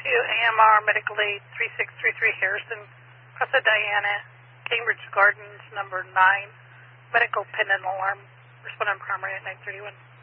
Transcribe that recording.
AMR Medical Aid 3633 Harrison, Casa Diana, Cambridge Gardens, number 9, medical pendant alarm, respondent primary at 931.